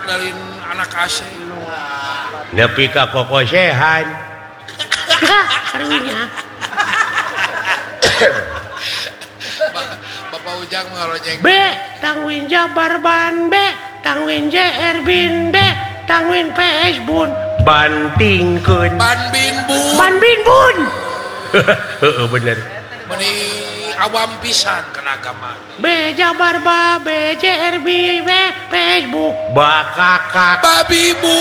dalin anak ase nepi ka kokosehan karunya Bapak Ujang ngarojeng B tangwin Jabar Ban B tangwin JR Bin B tangwin PS Bun bantingkeun Ban Bin Bun Ban Bin Bun heeh bener meni awam pisan kana agama B Jabar Ba B JR B B PS Bu bakakak babi bu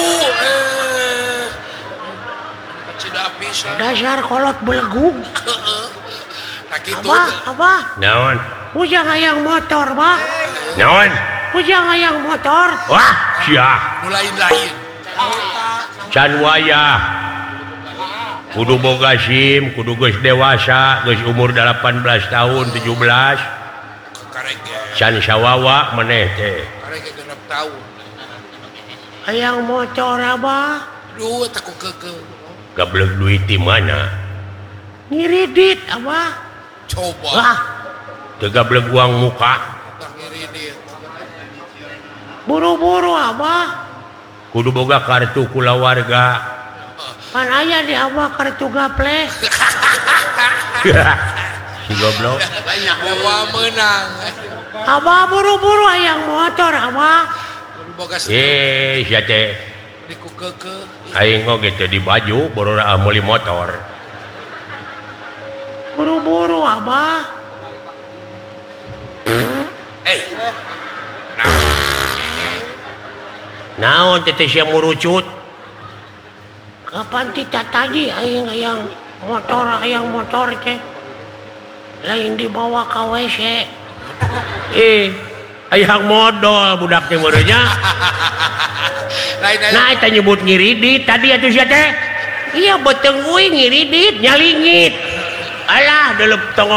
tidak pisan dasar kolot belegu tak gitu apa naon ujang hayang motor Ba naon ujang hayang motor wah sia mulai lain can wayah kudu boga SIM kudu geus dewasa geus umur 18 tahun 17 karek can sawawa maneh teh karek 6 tahun hayang motor Abah duh tak keke gablek duit di mana ngiridit Abah coba wah teu gablek uang muka tak ngiridit buru-buru Abah kudu boga kartu kulawarga pan aya di Abah kartu gaple si goblok bawa menang Abah buru-buru hayang motor Abah boga sia teh di keke aing oge teh di baju borora meuli motor buru-buru Abah naon teh sia murucut kapan kita tadi hayang motor teh lain dibawa ke WC hayang modal budak teh meureunnya lain nah eta nyebut ngiridit tadi atuh sia teh iya beteung euy ngiridit nyalingit alah deuleup tong